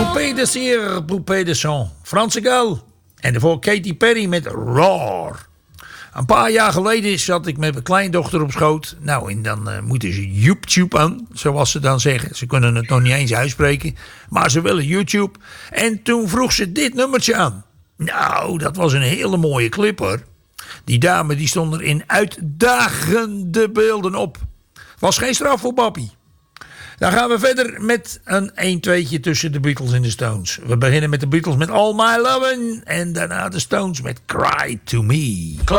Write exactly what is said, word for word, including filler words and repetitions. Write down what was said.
Poupée de cire, Poupée de son. Franse Gal. En daarvoor Katy Perry met Roar. Een paar jaar geleden zat ik met mijn kleindochter op schoot. Nou, en dan uh, moeten ze YouTube aan, zoals ze dan zeggen. Ze kunnen het nog niet eens uitspreken, maar ze willen YouTube. En toen vroeg ze dit nummertje aan. Nou, dat was een hele mooie clip hoor. Die dame die stond er in uitdagende beelden op. Was geen straf voor papi. Dan gaan we verder met een een-tweetje tussen de Beatles en de Stones. We beginnen met de Beatles met All My Lovin' en daarna de Stones met Cry To Me.